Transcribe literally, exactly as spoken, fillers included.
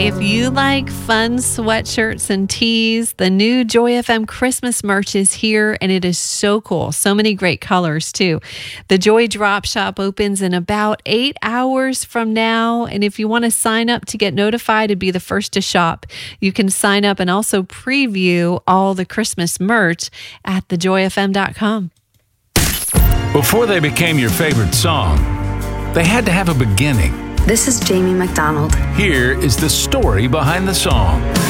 If you like fun sweatshirts and tees, the new Joy F M Christmas merch is here, and it is so cool. So many great colors, too. The Joy Drop Shop opens in about eight hours from now, and if you want to sign up to get notified and be the first to shop, you can sign up and also preview all the Christmas merch at the joy f m dot com. Before they became your favorite song, they had to have a beginning. This is Jamie McDonald. Here is the story behind the song.